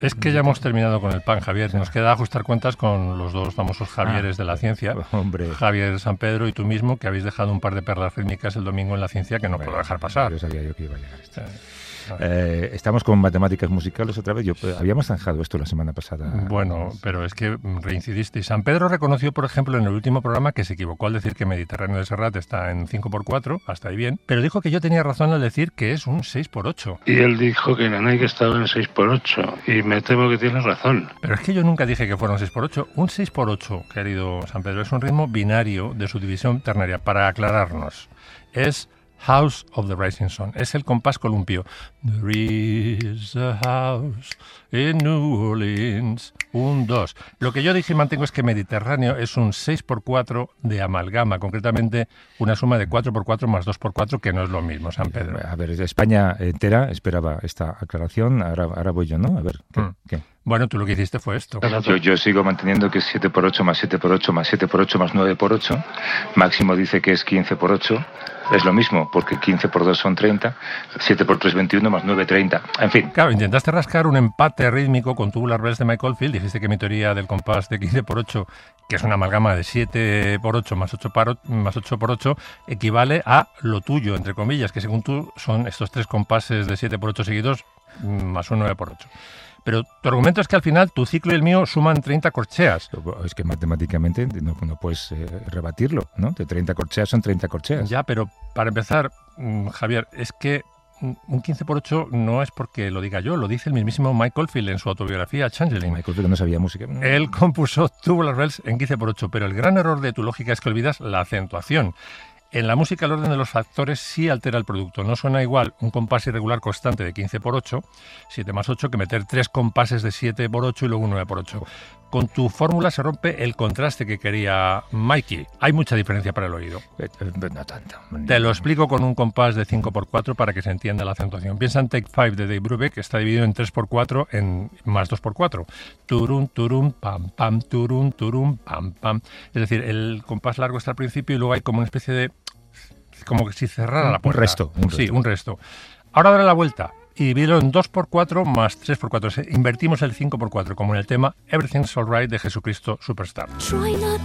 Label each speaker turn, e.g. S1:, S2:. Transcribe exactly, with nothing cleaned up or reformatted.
S1: Es que ya hemos terminado con el pan, Javier. Nos queda ajustar cuentas con los dos famosos Javieres ah, de la ciencia.
S2: Hombre.
S1: Javier San Pedro y tú mismo, que habéis dejado un par de perlas rítmicas el domingo en la ciencia que no bueno, puedo dejar pasar.
S2: Yo sabía yo que iba a llegar esto. Eh, estamos con matemáticas musicales otra vez. Yo, habíamos zanjado esto la semana pasada.
S1: Bueno, pero es que reincidiste. San Pedro reconoció, por ejemplo, en el último programa que se equivocó al decir que Mediterráneo de Serrat está en cinco por cuatro, hasta ahí bien, pero dijo que yo tenía razón al decir que es un seis por ocho.
S3: Y él dijo que la Nike estaba en seis por ocho, y me temo que tiene razón.
S1: Pero es que yo nunca dije que fuera un seis por ocho. Un seis por ocho, querido San Pedro, es un ritmo binario de subdivisión ternaria. Para aclararnos, es House of the Rising Sun. Es el compás columpio. There is a house in New Orleans. Un, dos. Lo que yo dije y mantengo es que Mediterráneo es un seis por cuatro de amalgama, concretamente una suma de cuatro por cuatro más dos por cuatro, que no es lo mismo, San Pedro.
S2: A ver, España entera esperaba esta aclaración. Ahora, ahora voy yo, ¿no? A ver, ¿qué? Mm. ¿qué?
S1: Bueno, tú lo que hiciste fue esto.
S4: Yo, yo sigo manteniendo que es siete por ocho más siete por ocho más siete por ocho más nueve por ocho. Máximo dice que es quince por ocho. Es lo mismo, porque quince por dos son treinta, siete por tres, veintiuno, más nueve, treinta. En fin.
S1: Claro, intentaste rascar un empate rítmico con Tubular Bells de Michael Field. Dijiste que mi teoría del compás de quince por ocho, que es una amalgama de siete por ocho más ocho por ocho, equivale a lo tuyo, entre comillas, que según tú son estos tres compases de siete por ocho seguidos más un nueve por ocho. Pero tu argumento es que al final tu ciclo y el mío suman treinta corcheas.
S2: Es que matemáticamente no, no puedes eh, rebatirlo, ¿no? De treinta corcheas son treinta corcheas.
S1: Ya, pero para empezar, Javier, es que un quince por ocho no es porque lo diga yo, lo dice el mismísimo Michael Field en su autobiografía Changeling.
S2: Michael Field no sabía música.
S1: Él compuso Tubular Bells en quince por ocho, pero el gran error de tu lógica es que olvidas la acentuación. En la música el orden de los factores sí altera el producto. No suena igual un compás irregular constante de quince por ocho, siete más ocho, que meter tres compases de siete por ocho y luego un nueve por ocho. Con tu fórmula se rompe el contraste que quería Mikey. Hay mucha diferencia para el oído.
S2: No tanto.
S1: Te lo explico con un compás de cinco por cuatro para que se entienda la acentuación. Piensa en Take Five de Dave Brubeck, que está dividido en tres por cuatro en más dos por cuatro. Turum, turum, pam, pam, turum, turum, pam, pam. Es decir, el compás largo está al principio y luego hay como una especie de... como que si cerrara la puerta.
S2: Un resto. Un resto.
S1: Sí, un resto. Ahora dale la vuelta y divídelo en dos por cuatro más tres por cuatro. Invertimos el cinco por cuatro, como en el tema Everything's Alright de Jesucristo Superstar.